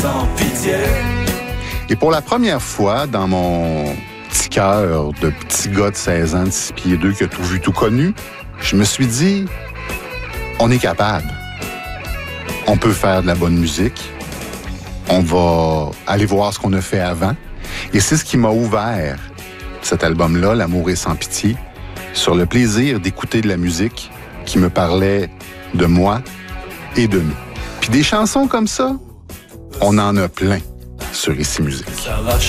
sans pitié. Et pour la première fois, dans mon petit cœur de petit gars de 16 ans, de 6 pieds 2, qui a tout vu, tout connu, je me suis dit, on est capable. On peut faire de la bonne musique. On va aller voir ce qu'on a fait avant. Et c'est ce qui m'a ouvert cet album-là, L'amour est sans pitié, sur le plaisir d'écouter de la musique qui me parlait de moi et de nous. Puis des chansons comme ça, on en a plein sur Ici Musique. Ça va